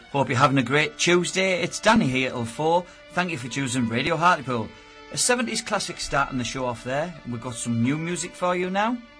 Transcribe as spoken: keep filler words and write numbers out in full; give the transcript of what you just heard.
Hope you're having a great Tuesday. It's Danny here till four. Thank you for choosing Radio Hartlepool. A seventies classic starting the show off there. We've got some new music for you now.